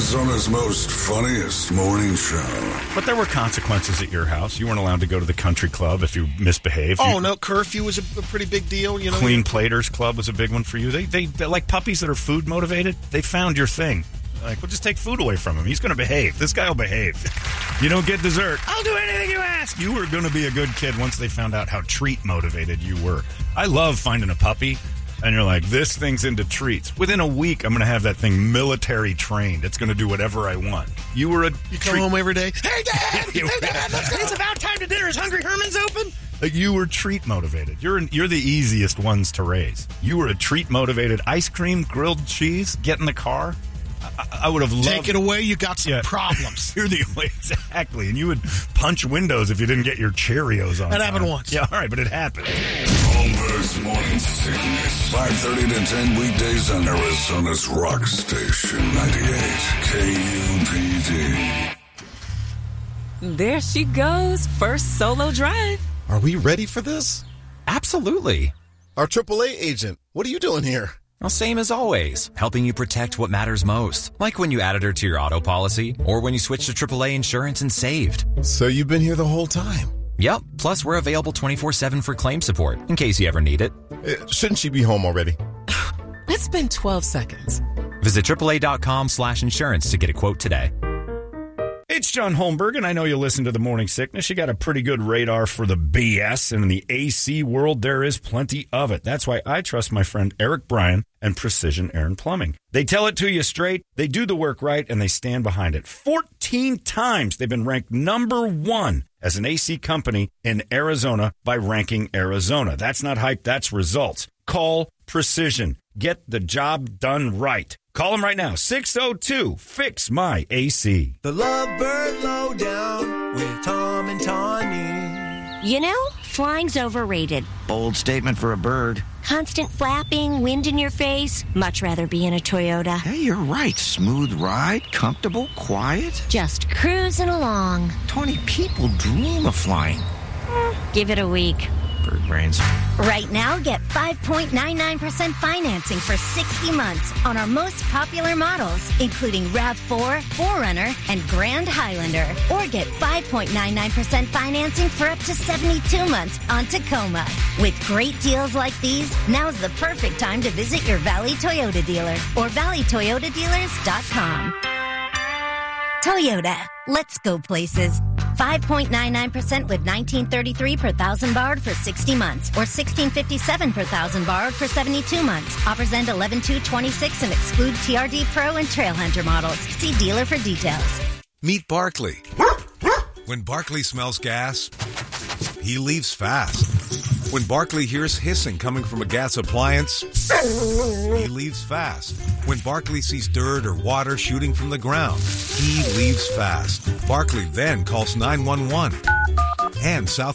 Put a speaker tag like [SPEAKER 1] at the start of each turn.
[SPEAKER 1] Arizona's most funniest morning show.
[SPEAKER 2] But there were consequences at your house. You weren't allowed to go to the country club if you misbehaved.
[SPEAKER 3] No, curfew was a pretty big deal. You know,
[SPEAKER 2] Clean Platers Club was a big one for you. They're like puppies that are food motivated. They found your thing. Like, we'll just take food away from him. He's going to behave. This guy will behave. You don't get dessert. I'll do anything you ask. You were going to be a good kid once they found out how treat motivated you were. I love finding a puppy, and you're like, this thing's into treats. Within a week, I'm going to have that thing military trained. It's going to do whatever I want. You
[SPEAKER 3] come home every day. Hey, Dad! Hey, Dad! Let's go. It's about time to dinner. Is Hungry Herman's open?
[SPEAKER 2] You were treat motivated. You're the easiest ones to raise. You were a treat motivated. Ice cream, grilled cheese, get in the car. I would have loved...
[SPEAKER 3] Take it away, you got some problems.
[SPEAKER 2] You're the only... Exactly. And you would punch windows if you didn't get your Cheerios on.
[SPEAKER 3] That happened once.
[SPEAKER 2] Yeah, all right, but it happened.
[SPEAKER 1] Holmberg's Morning Sickness. 5:30 to 10 weekdays on Arizona's rock station, 98 KUPD.
[SPEAKER 4] There she goes. First solo drive.
[SPEAKER 5] Are we ready for this?
[SPEAKER 6] Absolutely.
[SPEAKER 5] Our AAA agent, what are you doing here?
[SPEAKER 6] Well, same as always, helping you protect what matters most. Like when you added her to your auto policy, or when you switched to AAA insurance and saved.
[SPEAKER 5] So you've been here the whole time?
[SPEAKER 6] Yep. Plus, we're available 24/7 for claim support, in case you ever need it.
[SPEAKER 5] Shouldn't she be home already?
[SPEAKER 4] It's been 12 seconds.
[SPEAKER 6] Visit AAA.com/insurance to get a quote today.
[SPEAKER 2] It's John Holmberg, and I know you listen to the Morning Sickness. You got a pretty good radar for the BS, and in the AC world, there is plenty of it. That's why I trust my friend Eric Bryan and Precision Air and Plumbing. They tell it to you straight, they do the work right, and they stand behind it. 14 times they've been ranked number one as an AC company in Arizona by Ranking Arizona. That's not hype, that's results. Call Precision. Get the job done right. Call them right now, 602-FIX-MY-AC.
[SPEAKER 7] The Lovebird Lowdown with Tom and Tawny.
[SPEAKER 8] You know, flying's overrated.
[SPEAKER 9] Bold statement for a bird.
[SPEAKER 8] Constant flapping, wind in your face. Much rather be in a Toyota.
[SPEAKER 9] Hey, you're right. Smooth ride, comfortable, quiet.
[SPEAKER 8] Just cruising along.
[SPEAKER 9] 20 people dream of flying.
[SPEAKER 8] Give it a week.
[SPEAKER 9] Bird brains.
[SPEAKER 8] Right now, get 5.99% financing for 60 months on our most popular models, including RAV4, 4Runner, and Grand Highlander. Or get 5.99% financing for up to 72 months on Tacoma. With great deals like these, now's the perfect time to visit your Valley Toyota dealer or valleytoyotadealers.com. Toyota, let's go places. 5.99% with $19.33 per thousand borrowed for 60 months or $16.57 per thousand borrowed for 72 months. Offers end 11/2/26 and exclude TRD Pro and Trailhunter models. See dealer for details.
[SPEAKER 10] Meet Barkley. When Barkley smells gas, he leaves fast. When Barkley hears hissing coming from a gas appliance, he leaves fast. When Barkley sees dirt or water shooting from the ground, he leaves fast. Barkley then calls 911. And South